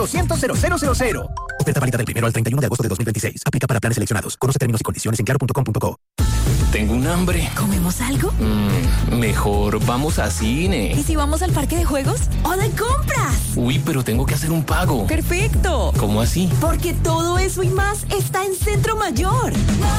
200-0000. Oferta válida del 1 al 31 de agosto de 2026. Aplica para planes seleccionados. Conoce términos y condiciones en claro.com.co. Tengo un hambre. ¿Comemos algo? Mejor vamos a cine. ¿Y si vamos al parque de juegos? ¡O de compras! Uy, pero tengo que hacer un pago. ¡Perfecto! ¿Cómo así? Porque todo eso y más está en Centro Mayor.